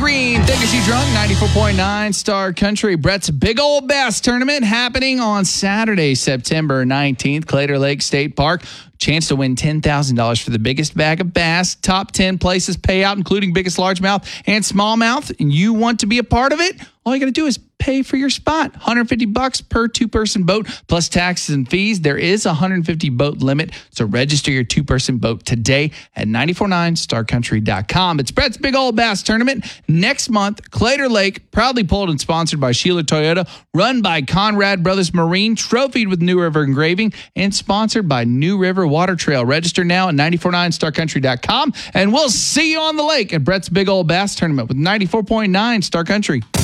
Green, Thickest You Drunk, 94.9 Star Country. Brett's Big Old Bass Tournament happening on Saturday, September 19th, Claytor Lake State Park. Chance to win $10,000 for the biggest bag of bass. Top 10 places payout, including biggest largemouth and smallmouth. And you want to be a part of it? All you got to do is pay for your spot. $150 per two-person boat, plus taxes and fees. There is a 150 boat limit, so register your two-person boat today at 949starcountry.com. It's Brett's Big Old Bass Tournament next month. Claytor Lake, proudly pulled and sponsored by Sheeler Toyota, run by Conrad Brothers Marine, trophied with New River Engraving, and sponsored by New River Water Trail. Register now at 949starcountry.com, and we'll see you on the lake at Brett's Big Old Bass Tournament with 94.9 Star Country.